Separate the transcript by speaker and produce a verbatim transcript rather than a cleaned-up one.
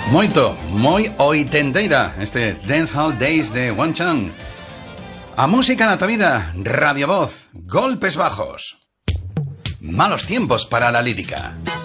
Speaker 1: Moito, moi oitenteira este Dancehall Days de One Chan. A música na tua vida, Radio Voz, golpes bajos. Malos tiempos para la lírica.